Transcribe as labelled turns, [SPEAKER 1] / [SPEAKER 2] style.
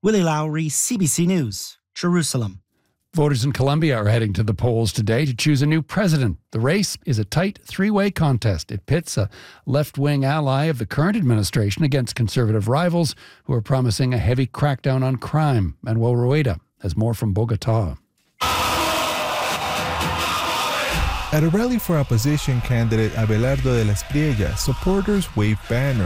[SPEAKER 1] Willie Lowry, CBC News, Jerusalem.
[SPEAKER 2] Voters in Colombia are heading to the polls today to choose a new president. The race is a tight three-way contest. It pits a left-wing ally of the current administration against conservative rivals who are promising a heavy crackdown on crime. Manuel Rueda has more from Bogotá.
[SPEAKER 3] At a rally for opposition candidate Abelardo de las Priellas, supporters waved banners